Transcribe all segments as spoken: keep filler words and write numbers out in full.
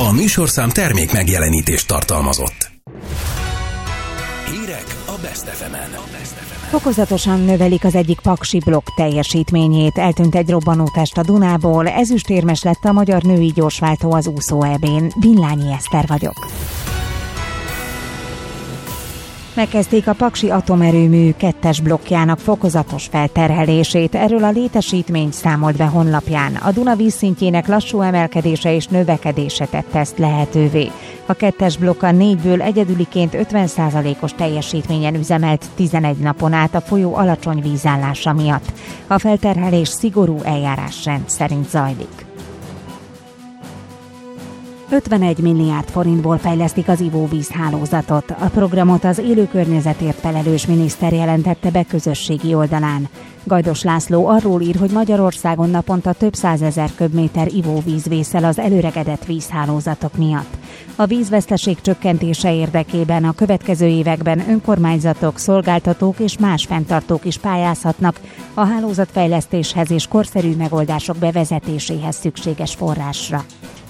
A műsorszám termék megjelenítést tartalmazott. Hírek a Best ef emen. Fokozatosan növelik az egyik paksi blokk teljesítményét. Eltűnt egy robbanótest a Dunából, ezüstérmes lett a magyar női gyorsváltó az úszó é bén. Villányi Eszter vagyok. Megkezdték a paksi atomerőmű kettes blokkjának fokozatos felterhelését. Erről a létesítmény számolt be honlapján. A Duna vízszintjének lassú emelkedése és növekedése tette ezt lehetővé. A kettes blokk a négyből egyedüliként ötven százalékos teljesítményen üzemelt tizenegy napon át a folyó alacsony vízállása miatt. A felterhelés szigorú eljárásrend szerint zajlik. ötvenegy milliárd forintból fejlesztik az ivóvízhálózatot. A programot az élő környezetért felelős miniszter jelentette be közösségi oldalán. Gajdos László arról ír, hogy Magyarországon naponta több százezer köbméter ivóvíz vészel az előregedett vízhálózatok miatt. A vízveszteség csökkentése érdekében a következő években önkormányzatok, szolgáltatók és más fenntartók is pályázhatnak a hálózatfejlesztéshez és korszerű megoldások bevezetéséhez szükséges forrásra.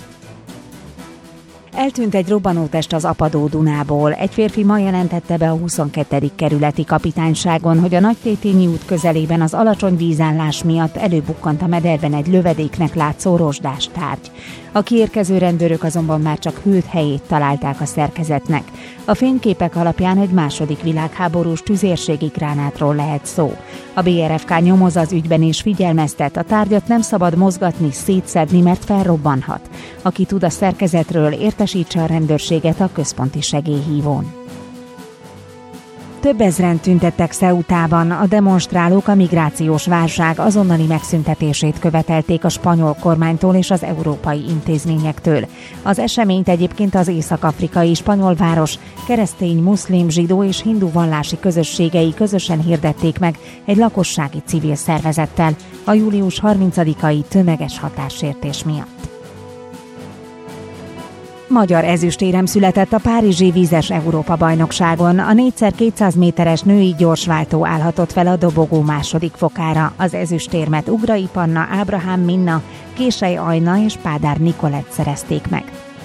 Eltűnt egy robbanótest az Apadó Dunából. Egy férfi ma jelentette be a huszonkettedik kerületi kapitányságon, hogy a Nagytétényi út közelében az alacsony vízállás miatt előbukkant a mederben egy lövedéknek látszó rozsdás tárgy. A kiérkező rendőrök azonban már csak hűlt helyét találták a szerkezetnek. A fényképek alapján egy második világháborús tüzérségi gránátról lehet szó. A bé er ef ká nyomoz az ügyben és figyelmeztet, a tárgyat nem szabad mozgatni, szétszedni, mert felrobbanhat. Aki tud a szerkezetről, értesítse a rendőrséget a központi segélyhívón. Több ezren tüntettek Ceutában. A demonstrálók a migrációs válság azonnali megszüntetését követelték a spanyol kormánytól és az európai intézményektől. Az eseményt egyébként az észak-afrikai spanyol város keresztény, muszlim, zsidó és hindu vallási közösségei közösen hirdették meg egy lakossági civil szervezettel a július harmincadikai tömeges határsértés miatt. Magyar ezüstérem született a párizsi vízes Európa-bajnokságon. A négyszer kétszáz méteres női gyorsváltó állhatott fel a dobogó második fokára. Az ezüstérmet Ugrai Panna, Ábrahám Minna, Késely Ajna és Pádár Nikolett szerezték meg.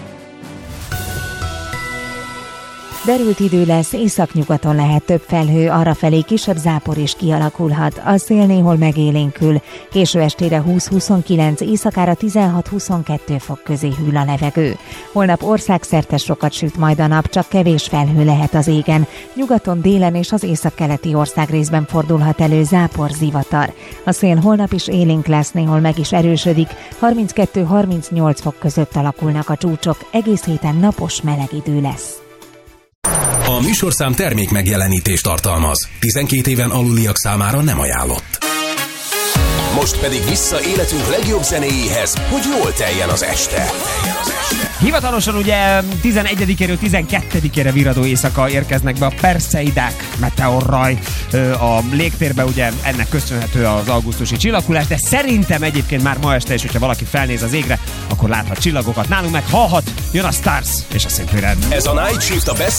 Derült idő lesz, északnyugaton lehet több felhő, arrafelé kisebb zápor is kialakulhat. A szél néhol megélénkül. Késő estére húsz-huszonkilenc, éjszakára tizenhat-huszonkettő fok közé hűl a levegő. Holnap országszerte sokat süt majd a nap, csak kevés felhő lehet az égen. Nyugaton, délen és az északkeleti országrészben fordulhat elő zápor, zivatar. A szél holnap is élénk lesz, néhol meg is erősödik. harminckettő-harmincnyolc fok között alakulnak a csúcsok, egész héten napos, meleg idő lesz. A műsorszám termék megjelenítést tartalmaz. tizenkét éven aluliak számára nem ajánlott. Most pedig vissza életünk legjobb zenéjéhez, hogy jól teljen az este. Hivatalosan ugye tizenegyedikéről tizenkettedikére virradó éjszaka érkeznek be a Perseidák meteorraj a légtérbe, ugye ennek köszönhető az augusztusi csillaghullás, de szerintem egyébként már ma este is, hogyha valaki felnéz az égre, akkor láthat csillagokat, nálunk meg hallhat, jön a Stars és a Simply Red. Ez a Night Shift a Best